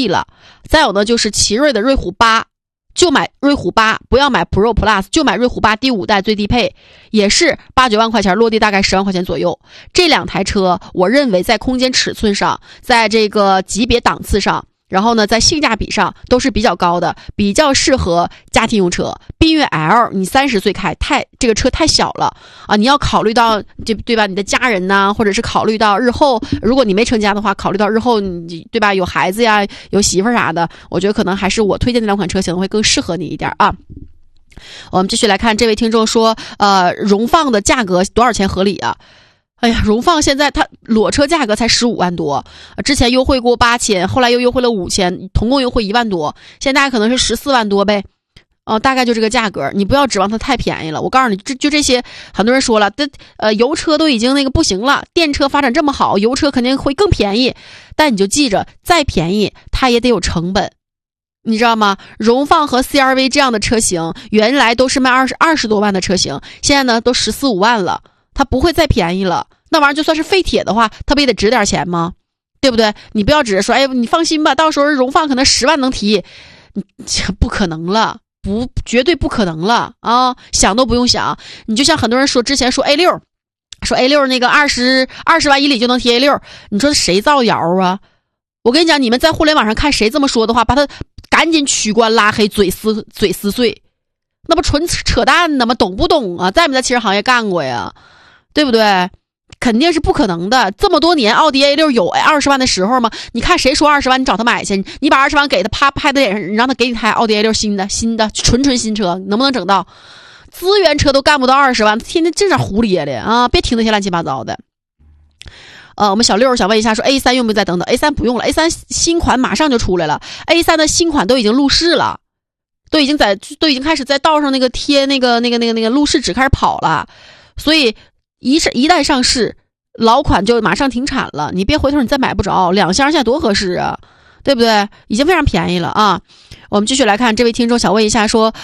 力了。再有呢就是奇瑞的瑞虎8，就买瑞虎8，不要买 Pro Plus， 就买瑞虎8第5代最低配，也是8、9万块钱，落地大概10万块钱左右。这两台车我认为在空间尺寸上，在这个级别档次上，然后呢在性价比上都是比较高的，比较适合家庭用车。缤越 L 你30岁开这个车太小了啊，你要考虑到对吧，你的家人呐，或者是考虑到日后如果你没成家的话，考虑到日后你对吧，有孩子呀，有媳妇啥的，我觉得可能还是我推荐的两款车型会更适合你一点啊。我们继续来看这位听众说荣放的价格多少钱合理啊？哎呀，荣放现在它裸车价格才15万多，之前优惠过8000，后来又优惠了5000，同共优惠1万多，现在大概可能是14万多呗。大概就这个价格，你不要指望它太便宜了。我告诉你，就这些，很多人说了，油车都已经那个不行了，电车发展这么好，油车肯定会更便宜。但你就记着，再便宜它也得有成本，你知道吗？荣放和 CR-V 这样的车型，原来都是卖20多万的车型，现在呢都14、15万了，它不会再便宜了。那玩意儿就算是废铁的话，它不也得值点钱吗？对不对？你不要只是说，哎，你放心吧，到时候荣放可能10万能提，不可能了。绝对不可能了啊！想都不用想。你就像很多人说之前说 A6， 说 A6 那个20万以里就能提 A6， 你说谁造谣啊？我跟你讲，你们在互联网上看谁这么说的话，把他赶紧取关拉黑，嘴撕碎，那不纯扯淡呢吗？懂不懂啊？在没在汽车行业干过呀？对不对？肯定是不可能的。这么多年，奥迪 A6 有20万的时候吗？你看谁说20万你找他买去，你把20万给他，啪拍在脸上，你让他给你台奥迪 A6 新的纯新车，能不能整到？资源车都干不到20万，天天这点胡咧咧啊！别听那些乱七八糟的。我们小六想问一下，说 A3 用不用再等等？ A3 不用了， A3 新款马上就出来了， A3 的新款都已经路试了，都已经开始在道上那个贴那个路试纸开始跑了，所以一旦上市，老款就马上停产了，你别回头你再买不着，2箱现在多合适啊，对不对？已经非常便宜了啊。我们继续来看，这位听众想问一下说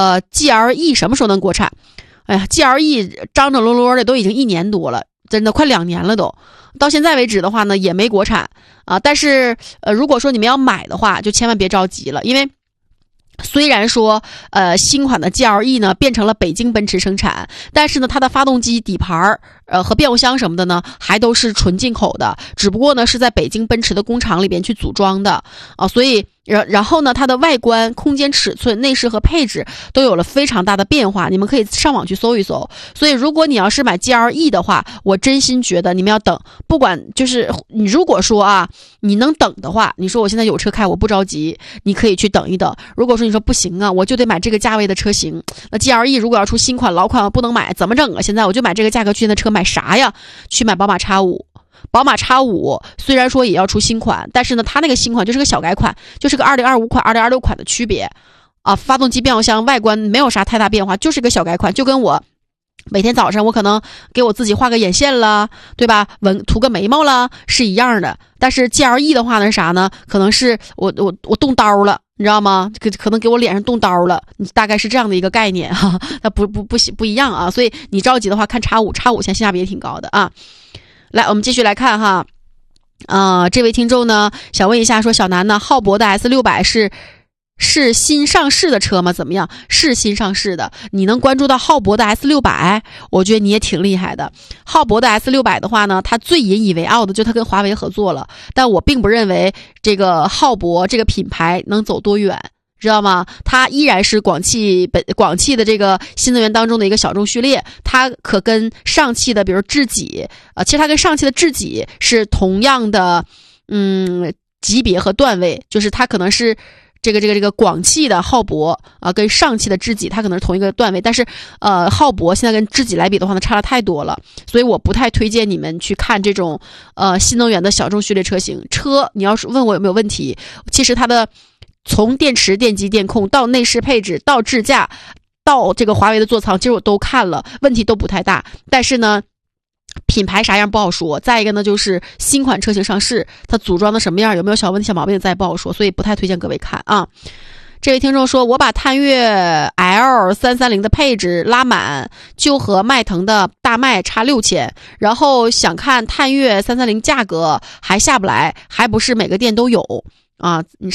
GLE 什么时候能国产？哎呀 GLE 张罗的都已经1年多了，真的快2年了都，到现在为止的话呢也没国产啊。但是如果说你们要买的话，就千万别着急了，因为虽然说新款的 GLE 呢变成了北京奔驰生产，但是呢它的发动机底盘和变速箱什么的呢还都是纯进口的，只不过呢是在北京奔驰的工厂里边去组装的啊，所以然后呢它的外观、空间尺寸、内饰和配置都有了非常大的变化，你们可以上网去搜一搜。所以如果你要是买 GLE 的话，我真心觉得你们要等，不管就是你如果说啊你能等的话，你说我现在有车开我不着急，你可以去等一等。如果说你说不行啊，我就得买这个价位的车型，那 GLE 如果要出新款，老款我不能买，怎么整啊？现在我就买这个价格区间的车，买啥呀？去买宝马 X5。宝马 X5 虽然说也要出新款，但是呢它那个新款就是个小改款，就是个2025款2026款的区别啊，发动机、变速箱、外观没有啥太大变化，就是个小改款，就跟我每天早上我可能给我自己画个眼线了，对吧，涂个眉毛了是一样的。但是 GLE 的话呢是啥呢？可能是我动刀了，你知道吗？可能给我脸上动刀了，大概是这样的一个概念哈，它不一样啊。所以你着急的话看 X5 现在性价比也挺高的啊。来，我们继续来看哈，这位听众呢想问一下，说小南呢，浩博的 S600是新上市的车吗？怎么样？是新上市的。你能关注到浩博的 S600， 我觉得你也挺厉害的。浩博的 S600 的话呢，它最引以为傲的就它跟华为合作了，但我并不认为这个浩博这个品牌能走多远。知道吗？它依然是广汽的这个新能源当中的一个小众序列，它可跟上汽的比如智己其实它跟上汽的智己是同样的级别和段位，就是它可能是这个广汽的浩博跟上汽的智己它可能是同一个段位，但是浩博现在跟智己来比的话呢差了太多了，所以我不太推荐你们去看这种新能源的小众序列车型。车你要是问我有没有问题，其实它的从电池、电机、电控到内饰配置到智驾到这个华为的座舱，其实我都看了，问题都不太大。但是呢品牌啥样不好说，再一个呢就是新款车型上市它组装的什么样，有没有小问题小毛病再不好说，所以不太推荐各位看啊。这位听众说，我把探岳 L330 的配置拉满，就和迈腾的大迈差6000，然后想看探岳330价格还下不来，还不是每个店都有啊。